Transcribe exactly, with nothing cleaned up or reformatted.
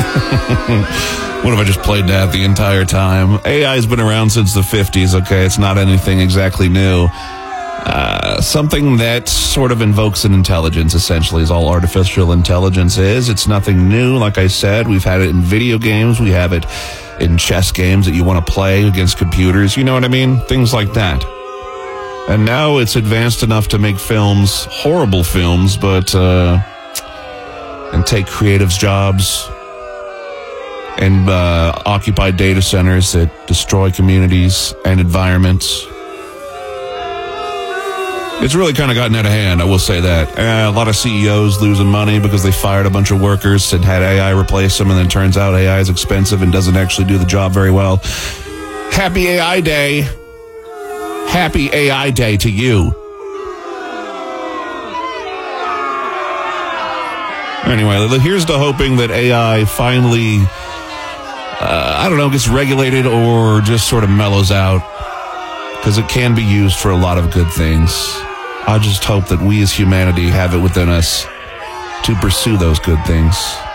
What if I just played that the entire time? A I has been around since the fifties, okay? It's not anything exactly new. Uh, something that sort of invokes an intelligence, essentially, is all artificial intelligence is. It's nothing new, like I said. We've had it in video games. We have it in chess games that you want to play against computers. You know what I mean? Things like that. And now it's advanced enough to make films, horrible films, but, uh, and take creatives' jobs and uh, occupy data centers that destroy communities and environments. It's really kind of gotten out of hand, I will say that. Uh, a lot of C E Os losing money because they fired a bunch of workers and had A I replace them, and then turns out A I is expensive and doesn't actually do the job very well. Happy A I Day. Happy A I Day to you. Anyway, here's to hoping that A I finally, uh, I don't know, gets regulated or just sort of mellows out, because it can be used for a lot of good things. I just hope that we as humanity have it within us to pursue those good things.